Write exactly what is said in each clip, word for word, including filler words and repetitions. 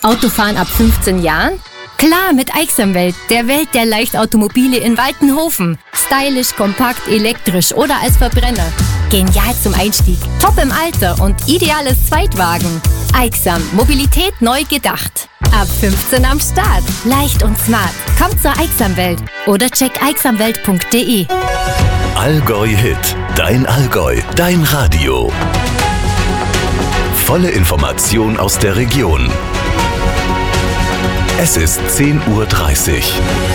Autofahren ab fünfzehn Jahren? Klar, mit Aixamwelt, der Welt der Leichtautomobile in Waltenhofen. Stylisch, kompakt, elektrisch oder als Verbrenner. Genial zum Einstieg, top im Alter und ideales Zweitwagen. Aixam, Mobilität neu gedacht. Ab fünfzehn am Start. Leicht und smart. Kommt zur Aixamwelt oder check aixamwelt punkt de. Allgäu Hit. Dein Allgäu. Dein Radio. Volle Information aus der Region. Es ist zehn Uhr dreißig.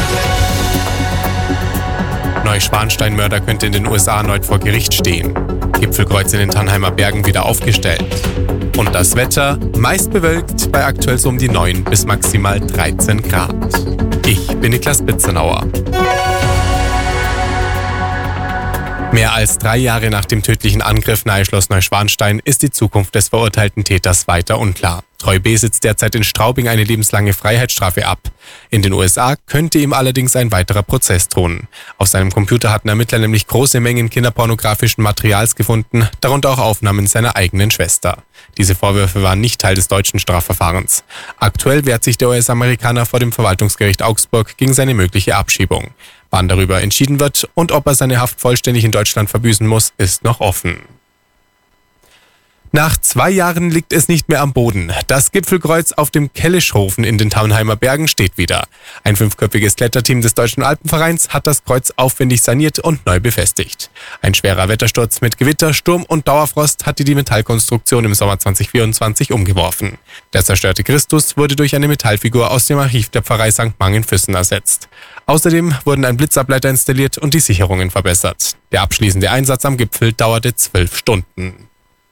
Neuschwanstein-Mörder könnte in den U S A erneut vor Gericht stehen. Gipfelkreuz in den Tannheimer Bergen wieder aufgestellt. Und das Wetter meist bewölkt bei aktuell so um die neun bis maximal dreizehn Grad. Ich bin Niklas Bitzenauer. Mehr als drei Jahre nach dem tödlichen Angriff nahe Schloss Neuschwanstein ist die Zukunft des verurteilten Täters weiter unklar. Troy B. sitzt derzeit in Straubing eine lebenslange Freiheitsstrafe ab. In den U S A könnte ihm allerdings ein weiterer Prozess drohen. Auf seinem Computer hatten Ermittler nämlich große Mengen kinderpornografischen Materials gefunden, darunter auch Aufnahmen seiner eigenen Schwester. Diese Vorwürfe waren nicht Teil des deutschen Strafverfahrens. Aktuell wehrt sich der U S-Amerikaner vor dem Verwaltungsgericht Augsburg gegen seine mögliche Abschiebung. Wann darüber entschieden wird und ob er seine Haft vollständig in Deutschland verbüßen muss, ist noch offen. Nach zwei Jahren liegt es nicht mehr am Boden. Das Gipfelkreuz auf dem Kellischhofen in den Tannheimer Bergen steht wieder. Ein fünfköpfiges Kletterteam des Deutschen Alpenvereins hat das Kreuz aufwendig saniert und neu befestigt. Ein schwerer Wettersturz mit Gewitter, Sturm und Dauerfrost hatte die Metallkonstruktion im Sommer zwanzig vierundzwanzig umgeworfen. Der zerstörte Christus wurde durch eine Metallfigur aus dem Archiv der Pfarrei Sankt Mang-in-Füssen ersetzt. Außerdem wurden ein Blitzableiter installiert und die Sicherungen verbessert. Der abschließende Einsatz am Gipfel dauerte zwölf Stunden.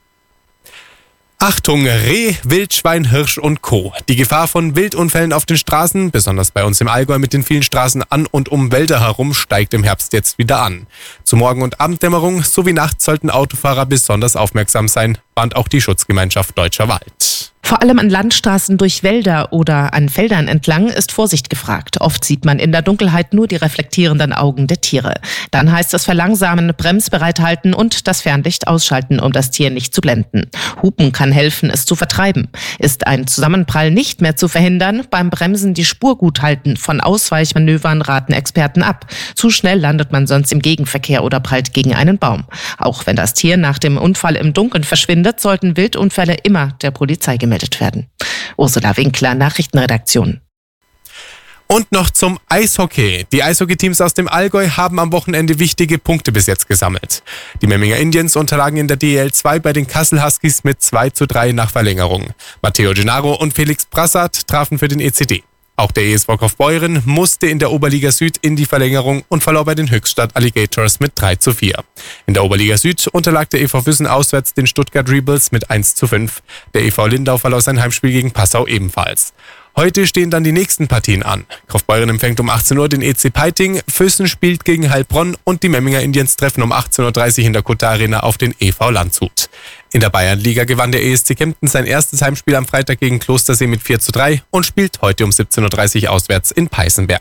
Achtung, Reh, Wildschwein, Hirsch und Co. Die Gefahr von Wildunfällen auf den Straßen, besonders bei uns im Allgäu mit den vielen Straßen an und um Wälder herum, steigt im Herbst jetzt wieder an. Zu Morgen- und Abenddämmerung sowie nachts sollten Autofahrer besonders aufmerksam sein, warnt auch die Schutzgemeinschaft Deutscher Wald. Vor allem an Landstraßen durch Wälder oder an Feldern entlang ist Vorsicht gefragt. Oft sieht man in der Dunkelheit nur die reflektierenden Augen der Tiere. Dann heißt es verlangsamen, bremsbereit halten und das Fernlicht ausschalten, um das Tier nicht zu blenden. Hupen kann helfen, es zu vertreiben. Ist ein Zusammenprall nicht mehr zu verhindern, beim Bremsen die Spur gut halten. Von Ausweichmanövern raten Experten ab. Zu schnell landet man sonst im Gegenverkehr oder prallt gegen einen Baum. Auch wenn das Tier nach dem Unfall im Dunkeln verschwindet, sollten Wildunfälle immer der Polizei gemeldet werden. Ursula Winkler, Nachrichtenredaktion. Und noch zum Eishockey. Die Eishockeyteams aus dem Allgäu haben am Wochenende wichtige Punkte bis jetzt gesammelt. Die Memminger Indians unterlagen in der D E L zwei bei den Kassel Huskies mit zwei zu drei nach Verlängerung. Matteo Gennaro und Felix Brassard trafen für den E C D. Auch der E S V Kaufbeuren musste in der Oberliga Süd in die Verlängerung und verlor bei den Höchstadt Alligators mit drei zu vier. In der Oberliga Süd unterlag der E V Füssen auswärts den Stuttgart Rebels mit eins zu fünf. Der E V Lindau verlor sein Heimspiel gegen Passau ebenfalls. Heute stehen dann die nächsten Partien an. Kaufbeuren empfängt um achtzehn Uhr den E C Peiting, Füssen spielt gegen Heilbronn und die Memminger Indians treffen um achtzehn Uhr dreißig in der Kutter Arena auf den E V Landshut. In der Bayernliga gewann der E S C Kempten sein erstes Heimspiel am Freitag gegen Klostersee mit vier zu drei und spielt heute um siebzehn Uhr dreißig auswärts in Peißenberg.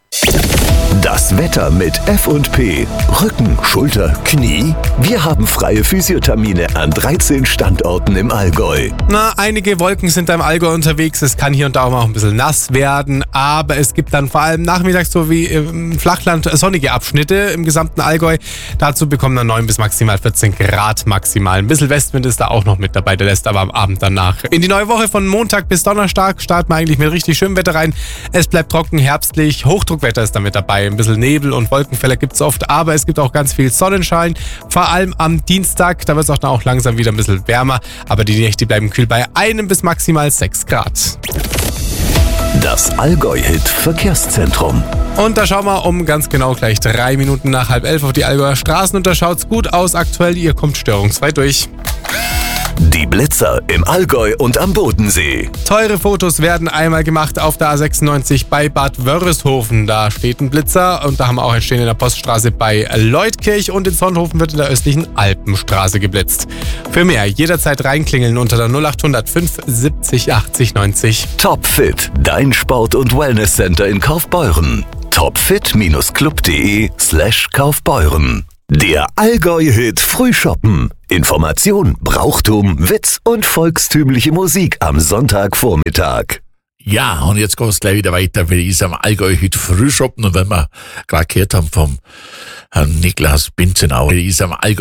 Das Wetter mit F und P. Rücken, Schulter, Knie. Wir haben freie Physiothermine an dreizehn Standorten im Allgäu. Na, einige Wolken sind da im Allgäu unterwegs. Es kann hier und da auch mal ein bisschen nass werden. Aber es gibt dann vor allem nachmittags sowie im Flachland sonnige Abschnitte im gesamten Allgäu. Dazu bekommen dann neun bis maximal vierzehn Grad maximal. Ein bisschen Westwind ist da auch noch mit dabei. Der lässt aber am Abend danach. In die neue Woche von Montag bis Donnerstag starten wir eigentlich mit richtig schönem Wetter rein. Es bleibt trocken, herbstlich. Hochdruckwetter ist damit dabei. Ein bisschen Nebel und Wolkenfelder gibt es oft, aber es gibt auch ganz viel Sonnenschein. Vor allem am Dienstag, da wird es auch dann auch langsam wieder ein bisschen wärmer, aber die Nächte bleiben kühl bei einem bis maximal sechs Grad. Das Allgäu-Hit Verkehrszentrum. Und da schauen wir um ganz genau gleich drei Minuten nach halb elf auf die Allgäuer Straßen und da schaut's gut aus aktuell. Ihr kommt störungsfrei durch. Die Blitzer im Allgäu und am Bodensee. Teure Fotos werden einmal gemacht auf der A sechsundneunzig bei Bad Wörishofen. Da steht ein Blitzer und da haben wir auch ein Stehen in der Poststraße bei Leutkirch und in Sonthofen wird in der östlichen Alpenstraße geblitzt. Für mehr jederzeit reinklingeln unter der null acht null null fünf siebzig achtzig neunzig. Topfit, dein Sport- und Wellnesscenter in Kaufbeuren. topfit-club.de slash Kaufbeuren. Der Allgäu-Hit Frühshoppen. Information, Brauchtum, Witz und volkstümliche Musik am Sonntagvormittag. Ja, und jetzt geht es gleich wieder weiter, weil ich am Allgäu heute früh shoppen und wenn wir gerade gehört haben vom Herrn Niklas Binzenau, ich am Allgäu